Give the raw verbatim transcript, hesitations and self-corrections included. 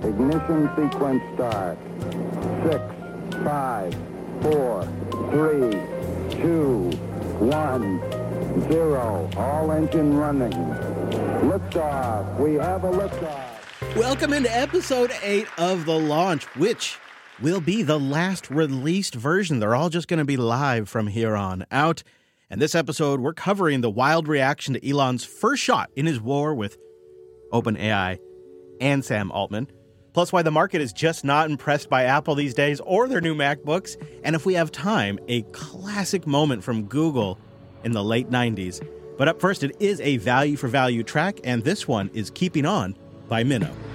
Ignition sequence start. Six, five, four, three, two, one, zero. All engine running. Liftoff. We have a liftoff. Welcome into episode eight of The Launch, which will be the last released version. They're all just going to be live from here on out. And this episode, we're covering the wild reaction to Elon's first shot in his war with OpenAI and Sam Altman. Plus why the market is just not impressed by Apple these days or their new MacBooks. And if we have time, a classic moment from Google in the late nineties. But up first, it is a value for value track, and this one is Keeping On by Minnow.